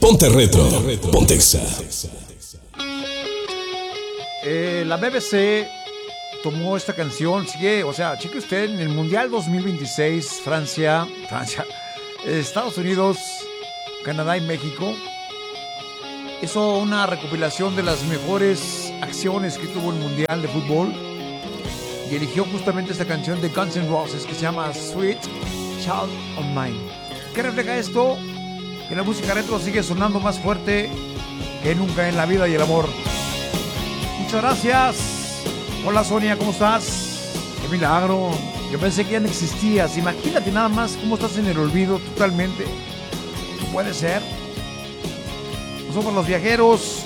Ponte retro, ponte Exa. La BBC tomó esta canción, cheque usted, en el Mundial 2026, Francia, Estados Unidos, Canadá y México, hizo una recopilación de las mejores acciones que tuvo el Mundial de Fútbol y eligió justamente esta canción de Guns N' Roses que se llama Sweet Child of Mine. ¿Qué refleja esto? Que la música retro sigue sonando más fuerte que nunca en la vida y el amor. Muchas gracias. Hola Sonia, ¿cómo estás? Qué milagro. Yo pensé que ya no existías. Imagínate nada más cómo estás en el olvido totalmente. Puede ser. Somos los viajeros.